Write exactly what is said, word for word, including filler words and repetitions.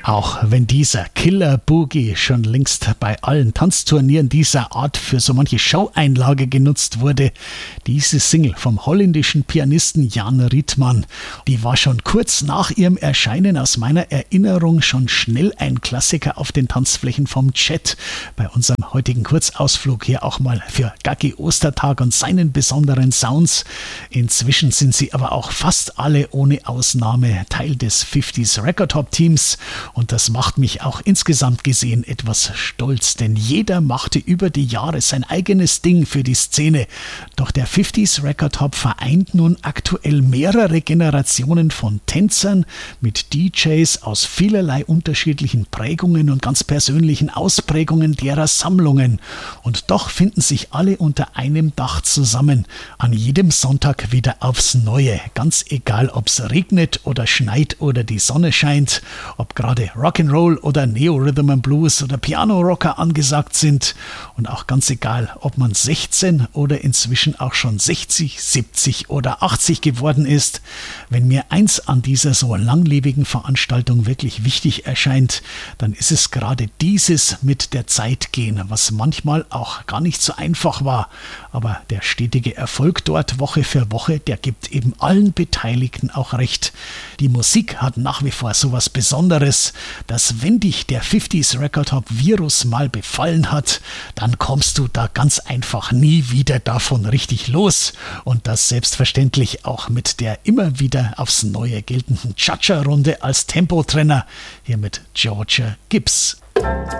Auch wenn dieser Killer Boogie schon längst bei allen Tanzturnieren dieser Art für so manche Show-Einlage genutzt wurde, diese Single vom holländischen Pianisten Jan Rietman, die war schon kurz nach ihrem Erscheinen aus meiner Erinnerung schon schnell ein Klassiker auf den Tanzflächen vom Chat. Bei unserem heutigen Kurzausflug hier auch mal für Gaggi Ostertag und seinen besonderen Sounds. Inzwischen sind sie aber auch fast alle ohne Ausnahme Teil des fünfziger Record Top Teams. Und das macht mich auch insgesamt gesehen etwas stolz, denn jeder machte über die Jahre sein eigenes Ding für die Szene. Doch der fünfziger Record Hop vereint nun aktuell mehrere Generationen von Tänzern mit D Js aus vielerlei unterschiedlichen Prägungen und ganz persönlichen Ausprägungen derer Sammlungen. Und doch finden sich alle unter einem Dach zusammen, an jedem Sonntag wieder aufs Neue. Ganz egal, ob es regnet oder schneit oder die Sonne scheint, ob gerade Rock'n'Roll oder Neo-Rhythm and Blues oder Piano-Rocker angesagt sind und auch ganz egal, ob man sechzehn oder inzwischen auch schon sechzig, siebzig oder achtzig geworden ist. Wenn mir eins an dieser so langlebigen Veranstaltung wirklich wichtig erscheint, dann ist es gerade dieses mit der Zeit gehen, was manchmal auch gar nicht so einfach war. Aber der stetige Erfolg dort Woche für Woche, der gibt eben allen Beteiligten auch recht. Die Musik hat nach wie vor so was Besonderes, dass wenn dich der fünfziger Record Hop Virus mal befallen hat, dann kommst du da ganz einfach nie wieder davon richtig los. Und das selbstverständlich auch mit der immer wieder aufs Neue geltenden Cha-Cha-Runde als Tempotrenner, hier mit Georgia Gibbs.